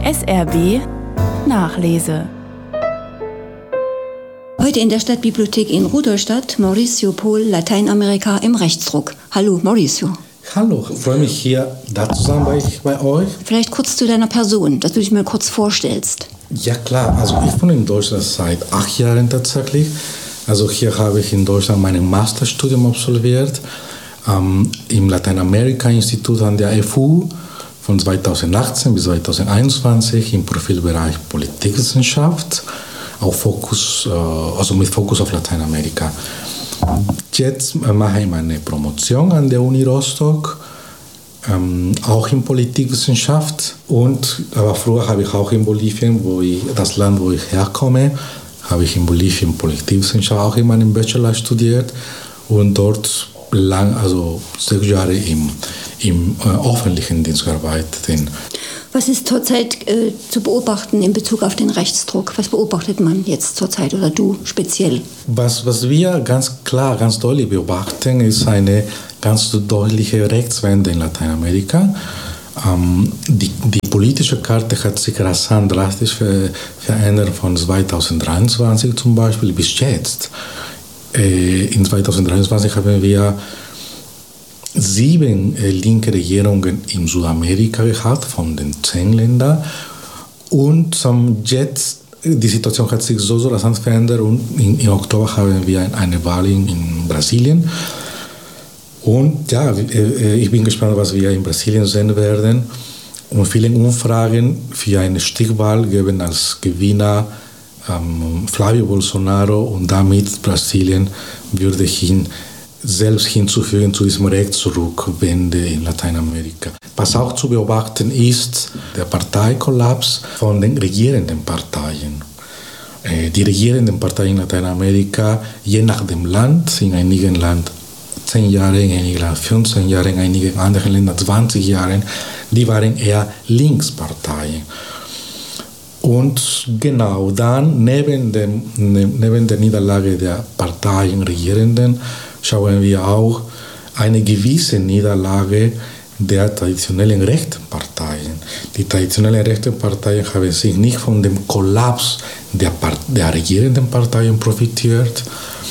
SRB Nachlese. Heute in der Stadtbibliothek in Rudolstadt, Mauricio Pohl, Lateinamerika im Rechtsdruck. Hallo Mauricio. Hallo, ich freue mich hier da zu sein bei euch. Vielleicht kurz zu deiner Person, dass du dich mal kurz vorstellst. Ja klar, also ich bin in Deutschland seit 8 Jahren tatsächlich. Also hier habe ich in Deutschland mein Masterstudium absolviert im Lateinamerika-Institut an der FU von 2018 bis 2021 im Profilbereich Politikwissenschaft, auch mit Fokus auf Lateinamerika. Jetzt mache ich meine Promotion an der Uni Rostock, auch in Politikwissenschaft. Aber früher habe ich auch in Bolivien, das Land, wo ich herkomme, habe ich in Bolivien Politikwissenschaft auch in meinem Bachelor studiert und dort 6 Jahre im öffentlichen Dienst gearbeitet. Was ist zurzeit zu beobachten in Bezug auf den Rechtsdruck? Was beobachtet man jetzt zurzeit oder du speziell? Was wir ganz klar, ganz deutlich beobachten, ist eine ganz deutliche Rechtswende in Lateinamerika. Die politische Karte hat sich rasant drastisch verändert von 2023 zum Beispiel bis jetzt. In 2023 haben wir 7 linke Regierungen in Südamerika gehabt, von den 10 Ländern. Und jetzt, die Situation hat sich so rasant verändert und im Oktober haben wir eine Wahl in Brasilien. Und ja, ich bin gespannt, was wir in Brasilien sehen werden. Und viele Umfragen für eine Stichwahl geben als Gewinner Flavio Bolsonaro und damit Brasilien würde selbst hinzufügen zu diesem Rechtsrückwende in Lateinamerika. Was auch zu beobachten ist, der Parteikollaps von den regierenden Parteien. Die regierenden Parteien in Lateinamerika, je nach dem Land, in einigen Ländern 10 Jahre, in einigen Ländern 15 Jahre, in einigen anderen Ländern 20 Jahre, die waren eher Linksparteien. Und genau dann, neben der Niederlage der Parteien Regierenden, schauen wir auch eine gewisse Niederlage der traditionellen rechten Parteien. Die traditionellen rechten Parteien haben sich nicht von dem Kollaps der regierenden Parteien profitiert.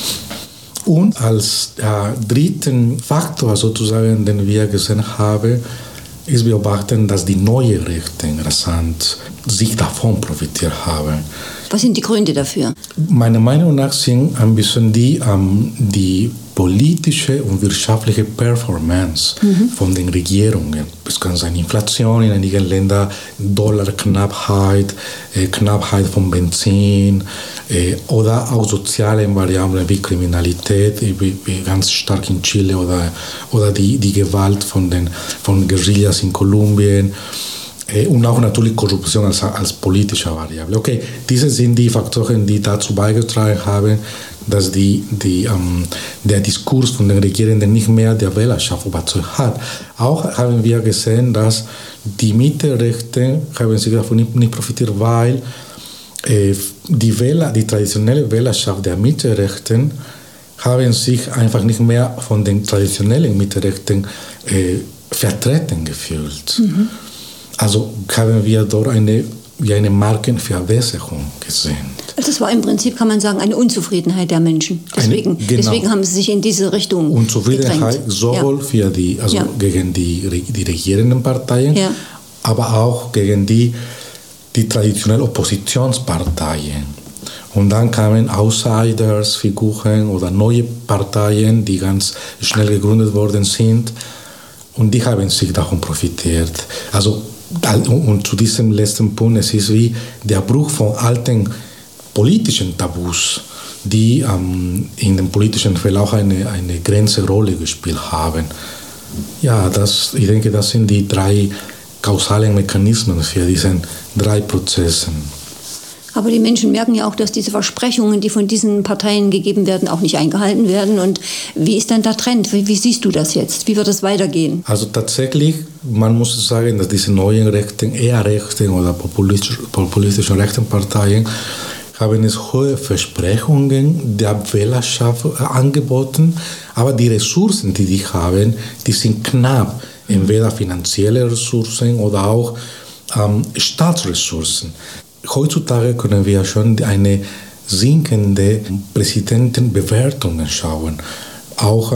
Und als dritten Faktor sozusagen, den wir gesehen haben, ist beobachten, dass die neuen Rechten rasant sich davon profitiert haben. Was sind die Gründe dafür? Meiner Meinung nach sind ein bisschen die politische und wirtschaftliche Performance von den Regierungen. Es kann sein Inflation in einigen Ländern, Dollarknappheit, Knappheit von Benzin oder auch soziale Variablen wie Kriminalität, wie ganz stark in Chile oder die Gewalt von Guerillas in Kolumbien. Und auch natürlich Korruption als politische Variable. Okay, diese sind die Faktoren, die dazu beigetragen haben, dass der Diskurs von den Regierenden nicht mehr der Wählerschaft überzeugt hat. Auch haben wir gesehen, dass die Mitte-Rechten haben sich davon nicht profitiert, weil die traditionelle Wählerschaft der Mitte-Rechten haben sich einfach nicht mehr von den traditionellen Mitte-Rechten vertreten gefühlt. Also haben wir dort eine Markenverbesserung gesehen. Das war im Prinzip, kann man sagen, eine Unzufriedenheit der Menschen. Deswegen haben sie sich in diese Richtung Unzufriedenheit gedrängt. Sowohl gegen die regierenden Parteien, aber auch gegen die traditionellen Oppositionsparteien. Und dann kamen Outsiders, Figuren oder neue Parteien, die ganz schnell gegründet worden sind. Und die haben sich davon profitiert. Und zu diesem letzten Punkt, es ist wie der Bruch von alten politischen Tabus, die in dem politischen Verlauf eine große Rolle gespielt haben. Ja, ich denke, das sind die 3 kausalen Mechanismen für diese 3 Prozesse. Aber die Menschen merken ja auch, dass diese Versprechungen, die von diesen Parteien gegeben werden, auch nicht eingehalten werden. Und wie ist dann der Trend? Wie siehst du das jetzt? Wie wird es weitergehen? Also tatsächlich, man muss sagen, dass diese neuen rechten, eher rechten oder populistischen rechten Parteien haben es hohe Versprechungen der Wählerschaft angeboten, aber die Ressourcen, die haben, die sind knapp. Entweder finanzielle Ressourcen oder auch Staatsressourcen. Heutzutage können wir schon eine sinkende Präsidentenbewertungen schauen. Auch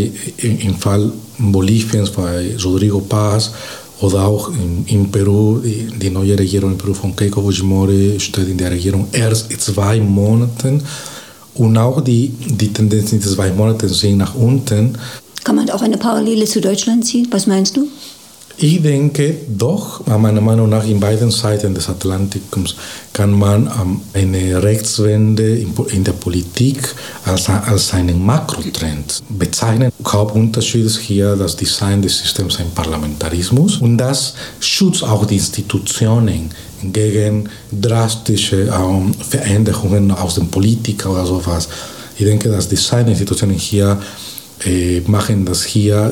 im Fall Boliviens bei Rodrigo Paz oder auch in Peru, die neue Regierung in Peru von Keiko Fujimori steht in der Regierung erst 2 Monaten. Und auch die Tendenz in 2 Monaten sind nach unten. Kann man auch eine Parallele zu Deutschland ziehen? Was meinst du? Ich denke doch, meiner Meinung nach, in beiden Seiten des Atlantikums kann man eine Rechtswende in der Politik als einen Makrotrend bezeichnen. Hauptunterschied ist hier das Design des Systems ein Parlamentarismus und das schützt auch die Institutionen gegen drastische Veränderungen aus den Politikern oder sowas. Ich denke, das Design der Institutionen hier machen das hier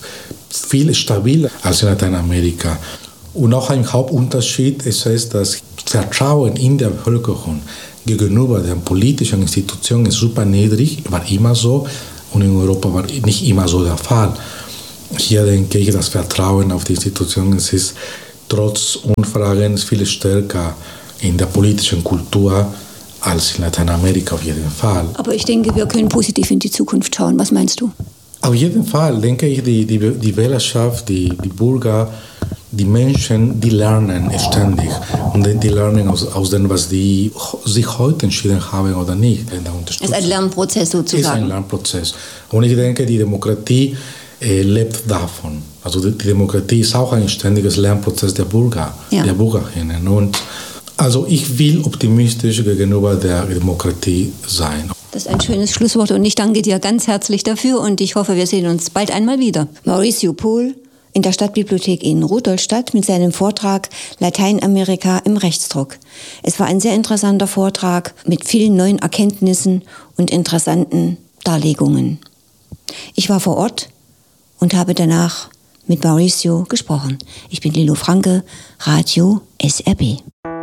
viel stabiler als in Lateinamerika. Und auch ein Hauptunterschied ist es, dass Vertrauen in der Bevölkerung gegenüber den politischen Institutionen ist super niedrig, war immer so, und in Europa war nicht immer so der Fall. Hier denke ich, das Vertrauen auf die Institutionen ist trotz Umfragen viel stärker in der politischen Kultur als in Lateinamerika auf jeden Fall. Aber ich denke, wir können positiv in die Zukunft schauen. Was meinst du? Auf jeden Fall denke ich, die Wählerschaft, die Bürger, die Menschen, die lernen ständig. Und die lernen aus dem, was die sich heute entschieden haben oder nicht. Es ist ein Lernprozess sozusagen. Es ist ein Lernprozess. Und ich denke, die Demokratie lebt davon. Also die Demokratie ist auch ein ständiges Lernprozess der Bürger, der Bürgerinnen. Und also ich will optimistisch gegenüber der Demokratie sein. Das ist ein schönes Schlusswort und ich danke dir ganz herzlich dafür und ich hoffe, wir sehen uns bald einmal wieder. Mauricio Pohl in der Stadtbibliothek in Rudolstadt mit seinem Vortrag Lateinamerika im Rechtsdruck. Es war ein sehr interessanter Vortrag mit vielen neuen Erkenntnissen und interessanten Darlegungen. Ich war vor Ort und habe danach mit Mauricio gesprochen. Ich bin Lilo Franke, Radio SRB.